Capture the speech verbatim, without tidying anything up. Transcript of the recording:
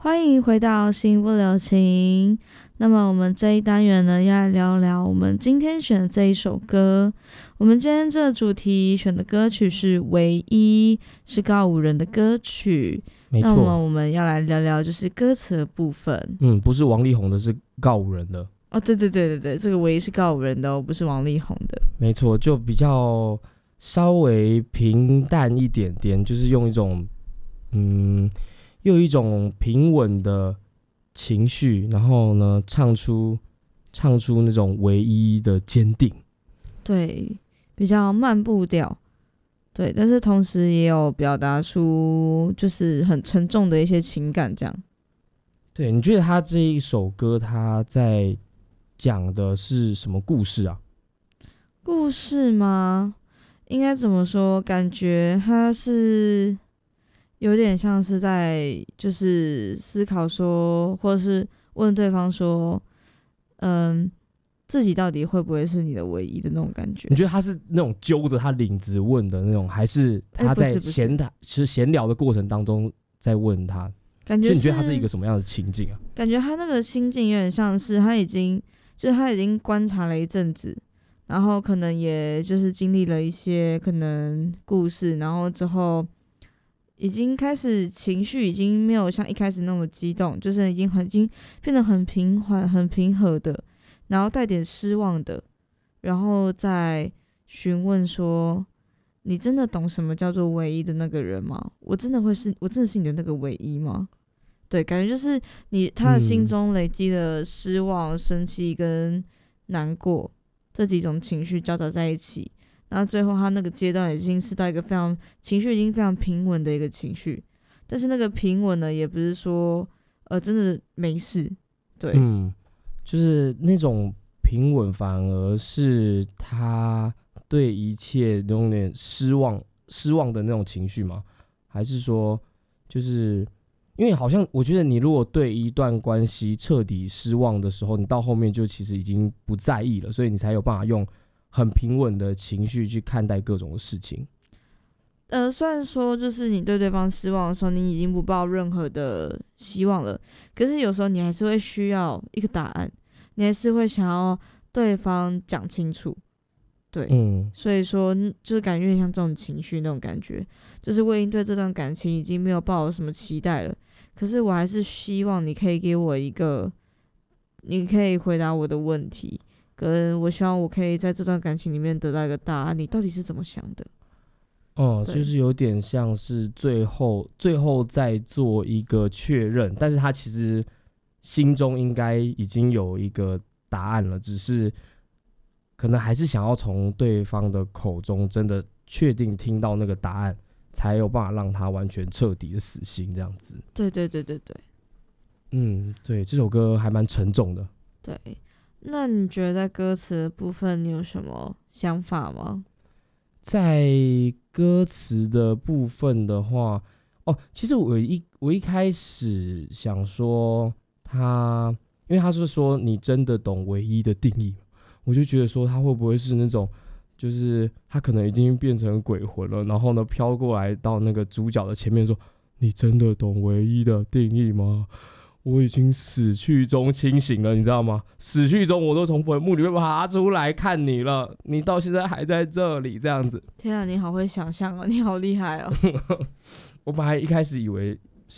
欢迎回到心不留情。那么我们这一单元呢，要来聊聊我们今天选的这一首歌。我们今天这个主题选的歌曲是《唯一》，是告五人的歌曲。 没错。 那么我们要来聊聊就是歌词的部分。 嗯，不是王力宏的，是告五人的。 哦，对对对对对，这个《唯一》是告五人的哦，不是王力宏的。 没错，就比较稍微平淡一点点，就是用一种嗯，又有一种平稳的情绪，然后呢，唱出唱出那种唯一的坚定。 对，比较慢步调。对，但是同时也有表达出就是很沉重的一些情感，这样。 对，你觉得他这一首歌他在讲的是什么故事啊？ 故事吗？应该怎么说？感觉他是有点像是在就是思考说，或者是问对方说，嗯，自己到底会不会是你的唯一的那种感觉？ 你觉得他是那种揪着他领子问的那种，还是他在闲谈、其实闲聊的过程当中在问他？ 感觉， 所以你觉得他是一个什么样的情境啊？ 感觉他那个心境有点像是他已经，就是他已经观察了一阵子，然后可能也就是经历了一些可能故事，然后之后已经开始情绪已经没有像一开始那么激动，就是已经很已经变得很平缓、很平和的，然后带点失望的，然后再询问说：“你真的懂什么叫做唯一的那个人吗？我真的会是我真的是你的那个唯一吗？”对，感觉就是你他的心中累积了失望、生气跟难过这几种情绪交杂在一起，然后最后他那个阶段已经是到一个非常情绪已经非常平稳的一个情绪，但是那个平稳呢，也不是说呃真的没事，对， 嗯，就是那种平稳，反而是他对一切有点失望、失望的那种情绪吗？还是说，就是因为好像我觉得你如果对一段关系彻底失望的时候，你到后面就其实已经不在意了，所以你才有办法用很平稳的情绪去看待各种的事情。 呃，虽然说就是你对对方失望的时候，你已经不抱任何的希望了，可是有时候你还是会需要一个答案，你还是会想要对方讲清楚，对， 嗯， 所以说就是感觉有点像这种情绪那种感觉，就是我已经对这段感情已经没有抱有什么期待了，可是我还是希望你可以给我一个，你可以回答我的问题，跟我希望我可以在这段感情里面得到一个答案，你到底是怎么想的？ 哦、嗯，就是有点像是最后最后再做一个确认，但是他其实心中应该已经有一个答案了，只是可能还是想要从对方的口中真的确定听到那个答案，才有办法让他完全彻底的死心这样子。 对对对对对， 嗯，对，这首歌还蛮沉重的。 对，那你觉得在歌词的部分你有什么想法吗？ 在歌词的部分的话，哦，其实我一我一开始想说他，因为他是说你真的懂唯一的定义，我就觉得说他会不会是那种，就是他可能已经变成鬼魂了，然后呢飘过来到那个主角的前面说，你真的懂唯一的定义吗？我已经死去中清醒了，你知道吗？死去中我都从坟墓里面爬出来看你了，你到现在还在这里，这样子。 天啊，你好会想象哦，你好厉害哦！ 我本来一开始以为